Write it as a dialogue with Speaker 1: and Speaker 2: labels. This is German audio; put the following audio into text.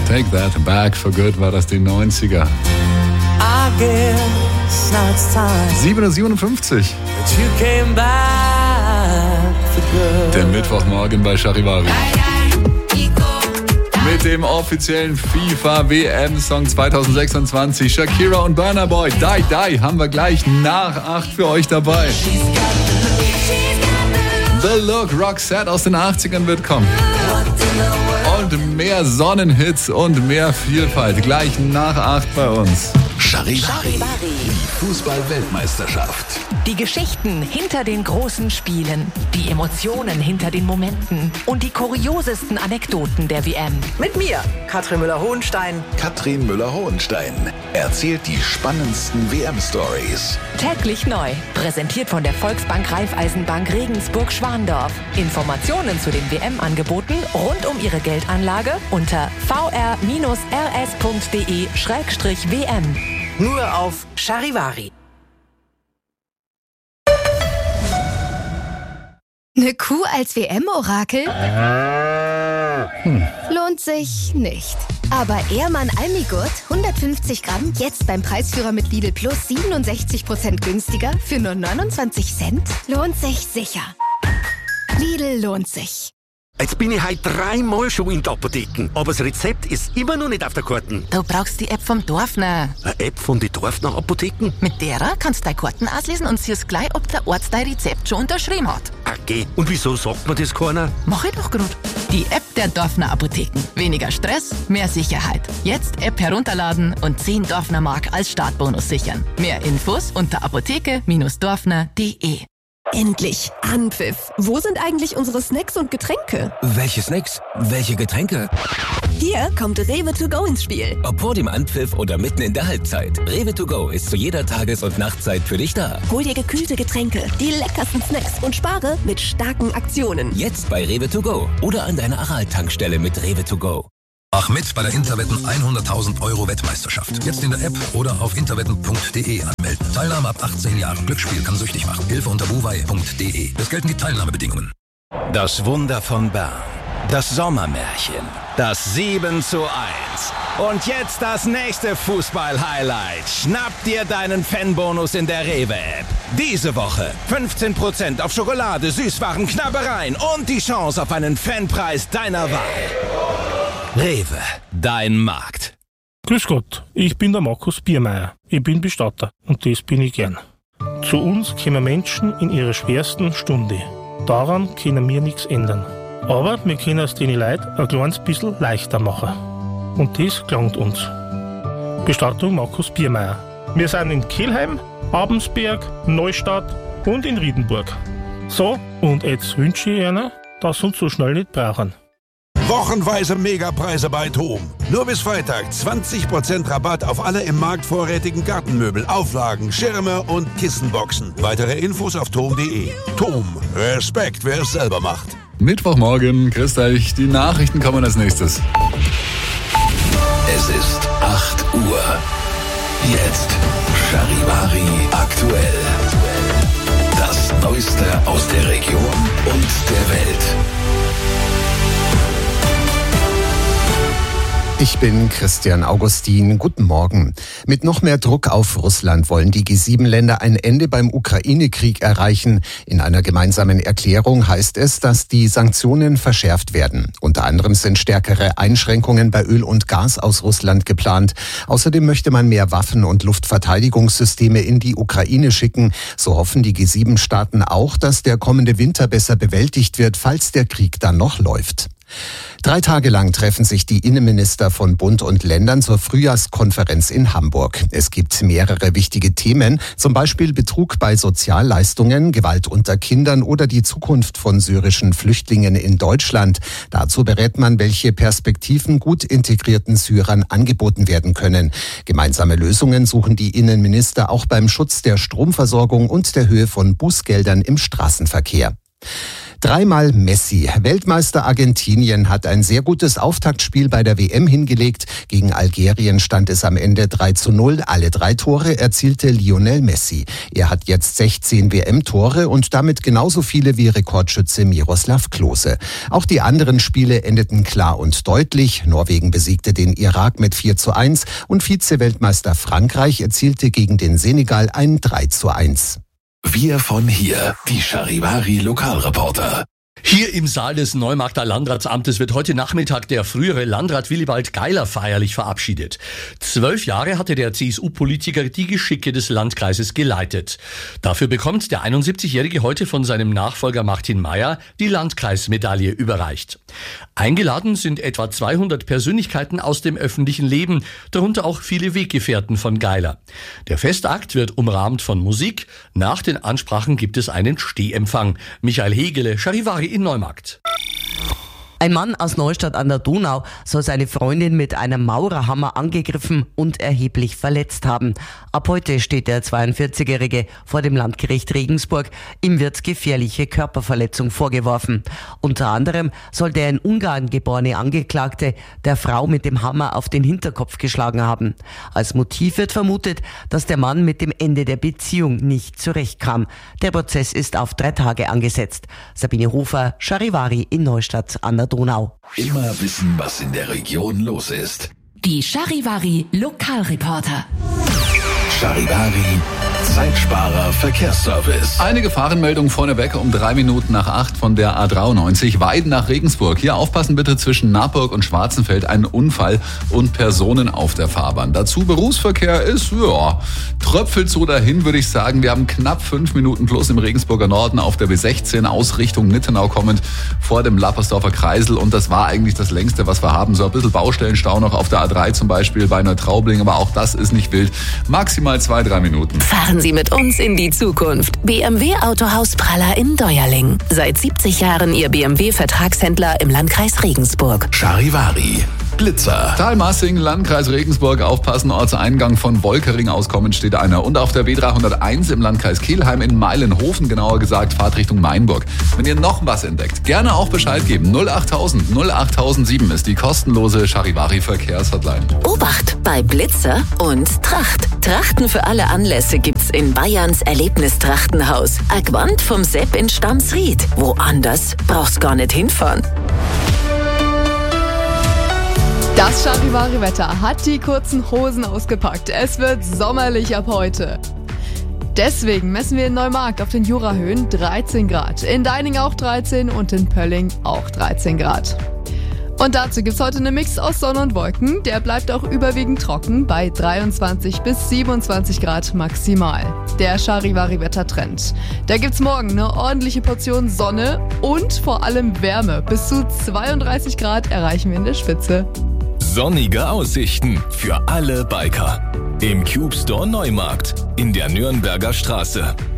Speaker 1: Take That Back for Good war das die 90er. 7:57 Uhr. Der Mittwochmorgen bei Charivari. Mit dem offiziellen FIFA-WM-Song 2026. Shakira und Burna Boy. Die, Die haben wir gleich nach 8 für euch dabei. The Look, Roxette aus den 80ern wird kommen. Und mehr Sonnenhits und mehr Vielfalt. Gleich nach 8 bei uns.
Speaker 2: Charivari. Die Fußball-Weltmeisterschaft.
Speaker 3: Die Geschichten hinter den großen Spielen, die Emotionen hinter den Momenten und die kuriosesten Anekdoten der WM.
Speaker 4: Mit mir, Katrin Müller-Hohenstein.
Speaker 2: Katrin Müller-Hohenstein erzählt die spannendsten WM-Stories.
Speaker 3: Täglich neu, präsentiert von der Volksbank Raiffeisenbank Regensburg-Schwandorf. Informationen zu den WM-Angeboten rund um Ihre Geldanlage unter vr-rs.de/WM.
Speaker 4: Nur auf Charivari.
Speaker 5: Eine Kuh als WM-Orakel? Lohnt sich nicht. Aber Ehrmann Almigurt, 150 Gramm, jetzt beim Preisführer mit Lidl Plus 67% günstiger für nur 29 Cent? Lohnt sich sicher. Lidl lohnt sich.
Speaker 6: Jetzt bin ich heute 3-mal schon in der Apotheke, aber das Rezept ist immer noch nicht auf der Karte.
Speaker 7: Du brauchst die App vom Dorfner.
Speaker 6: Eine App von den Dorfner Apotheken?
Speaker 7: Mit derer kannst du deine Karten auslesen und siehst gleich, ob der Arzt dein Rezept schon unterschrieben hat.
Speaker 6: Okay, und wieso sagt mir das keiner?
Speaker 7: Mach ich doch grad. Die App der Dorfner Apotheken. Weniger Stress, mehr Sicherheit. Jetzt App herunterladen und 10 Dorfner Mark als Startbonus sichern. Mehr Infos unter apotheke-dorfner.de.
Speaker 8: Endlich Anpfiff. Wo sind eigentlich unsere Snacks und Getränke?
Speaker 9: Welche Snacks? Welche Getränke?
Speaker 8: Hier kommt Rewe to go ins Spiel.
Speaker 9: Ob vor dem Anpfiff oder mitten in der Halbzeit. Rewe to go ist zu jeder Tages- und Nachtzeit für dich da.
Speaker 8: Hol dir gekühlte Getränke, die leckersten Snacks und spare mit starken Aktionen.
Speaker 9: Jetzt bei Rewe to go oder an deiner Aral-Tankstelle mit Rewe to go.
Speaker 10: Mach mit bei der Interwetten 100.000 € Wettmeisterschaft. Jetzt in der App oder auf interwetten.de anmelden. Teilnahme ab 18 Jahren. Glücksspiel kann süchtig machen. Hilfe unter buwei.de. Es gelten die Teilnahmebedingungen.
Speaker 11: Das Wunder von Bern. Das Sommermärchen. Das 7:1. Und jetzt das nächste Fußball-Highlight. Schnapp dir deinen Fanbonus in der Rewe-App. Diese Woche 15% auf Schokolade, Süßwaren, Knabbereien und die Chance auf einen Fanpreis deiner Wahl. Rewe, dein Markt.
Speaker 12: Grüß Gott, ich bin der Markus Biermeier. Ich bin Bestatter und das bin ich gern. Zu uns kommen Menschen in ihrer schwersten Stunde. Daran können wir nichts ändern. Aber wir können es den Leuten ein kleines bisschen leichter machen. Und das gelangt uns. Bestattung Markus Biermeier. Wir sind in Kelheim, Abensberg, Neustadt und in Riedenburg. So, und jetzt wünsche ich Ihnen, dass Sie uns so schnell nicht brauchen.
Speaker 13: Wochenweise Megapreise bei TOM. Nur bis Freitag 20% Rabatt auf alle im Markt vorrätigen Gartenmöbel, Auflagen, Schirme und Kissenboxen. Weitere Infos auf tom.de. TOM. Respekt, wer es selber macht.
Speaker 1: Mittwochmorgen, grüßt euch. Die Nachrichten kommen als nächstes.
Speaker 2: Es ist 8 Uhr. Jetzt Charivari aktuell. Das Neueste aus der Region und der Welt.
Speaker 14: Ich bin Christian Augustin. Guten Morgen. Mit noch mehr Druck auf Russland wollen die G7-Länder ein Ende beim Ukraine-Krieg erreichen. In einer gemeinsamen Erklärung heißt es, dass die Sanktionen verschärft werden. Unter anderem sind stärkere Einschränkungen bei Öl und Gas aus Russland geplant. Außerdem möchte man mehr Waffen und Luftverteidigungssysteme in die Ukraine schicken. So hoffen die G7-Staaten auch, dass der kommende Winter besser bewältigt wird, falls der Krieg dann noch läuft. 3 Tage lang treffen sich die Innenminister von Bund und Ländern zur Frühjahrskonferenz in Hamburg. Es gibt mehrere wichtige Themen, zum Beispiel Betrug bei Sozialleistungen, Gewalt unter Kindern oder die Zukunft von syrischen Flüchtlingen in Deutschland. Dazu berät man, welche Perspektiven gut integrierten Syrern angeboten werden können. Gemeinsame Lösungen suchen die Innenminister auch beim Schutz der Stromversorgung und der Höhe von Bußgeldern im Straßenverkehr. Dreimal Messi. Weltmeister Argentinien hat ein sehr gutes Auftaktspiel bei der WM hingelegt. Gegen Algerien stand es am Ende 3:0. Alle 3 Tore erzielte Lionel Messi. Er hat jetzt 16 WM-Tore und damit genauso viele wie Rekordschütze Miroslav Klose. Auch die anderen Spiele endeten klar und deutlich. Norwegen besiegte den Irak mit 4:1 und Vize-Weltmeister Frankreich erzielte gegen den Senegal ein 3:1.
Speaker 2: Wir von hier, die Charivari Lokalreporter.
Speaker 15: Hier im Saal des Neumarkter Landratsamtes wird heute Nachmittag der frühere Landrat Willibald Geiler feierlich verabschiedet. 12 Jahre hatte der CSU-Politiker die Geschicke des Landkreises geleitet. Dafür bekommt der 71-Jährige heute von seinem Nachfolger Martin Mayer die Landkreismedaille überreicht. Eingeladen sind etwa 200 Persönlichkeiten aus dem öffentlichen Leben, darunter auch viele Weggefährten von Geiler. Der Festakt wird umrahmt von Musik. Nach den Ansprachen gibt es einen Stehempfang. Michael Hegele, Charivari in Neumarkt.
Speaker 16: Ein Mann aus Neustadt an der Donau soll seine Freundin mit einem Maurerhammer angegriffen und erheblich verletzt haben. Ab heute steht der 42-Jährige vor dem Landgericht Regensburg. Ihm wird gefährliche Körperverletzung vorgeworfen. Unter anderem soll der in Ungarn geborene Angeklagte der Frau mit dem Hammer auf den Hinterkopf geschlagen haben. Als Motiv wird vermutet, dass der Mann mit dem Ende der Beziehung nicht zurechtkam. Der Prozess ist auf 3 Tage angesetzt. Sabine Hofer, Charivari in Neustadt an der Donau.
Speaker 2: Immer wissen, was in der Region los ist.
Speaker 3: Die Charivari Lokalreporter.
Speaker 2: Charivari Zeitsparer Verkehrsservice.
Speaker 1: Eine Gefahrenmeldung vorneweg um 7:03 von der A93 Weiden nach Regensburg. Hier aufpassen bitte, zwischen Naburg und Schwarzenfeld ein Unfall und Personen auf der Fahrbahn. Dazu Berufsverkehr ist, tröpfelt so dahin, würde ich sagen. Wir haben knapp 5 Minuten plus im Regensburger Norden auf der B16 aus Richtung Nittenau kommend vor dem Lappersdorfer Kreisel. Und das war eigentlich das längste, was wir haben. So ein bisschen Baustellenstau noch auf der A3 zum Beispiel bei Neutraubling, aber auch das ist nicht wild. Maximal 2-3 Minuten.
Speaker 3: Fahren Sie mit uns in die Zukunft. BMW Autohaus Praller in Deuerling. Seit 70 Jahren Ihr BMW-Vertragshändler im Landkreis Regensburg.
Speaker 2: Charivari Blitzer.
Speaker 1: Talmassing, Landkreis Regensburg, aufpassen, Ortseingang von Wolkering aus kommend steht einer. Und auf der B301 im Landkreis Kelheim in Meilenhofen, genauer gesagt, Fahrt Richtung Mainburg. Wenn ihr noch was entdeckt, gerne auch Bescheid geben. 08000 08007 ist die kostenlose Charivari Verkehrshotline.
Speaker 3: Obacht bei Blitzer und Tracht. Trachten für alle Anlässe gibt's in Bayerns Erlebnistrachtenhaus. Agwand vom Sepp in Stamsried. Woanders brauchst gar nicht hinfahren.
Speaker 17: Das Charivari-Wetter hat die kurzen Hosen ausgepackt. Es wird sommerlich ab heute. Deswegen messen wir in Neumarkt auf den Jurahöhen 13 Grad, in Deining auch 13 und in Pölling auch 13 Grad. Und dazu gibt's heute einen Mix aus Sonne und Wolken. Der bleibt auch überwiegend trocken bei 23 bis 27 Grad maximal. Der Charivari-Wettertrend. Da gibt's morgen eine ordentliche Portion Sonne und vor allem Wärme. Bis zu 32 Grad erreichen wir in der Spitze.
Speaker 9: Sonnige Aussichten für alle Biker. Im Cube Store Neumarkt in der Nürnberger Straße.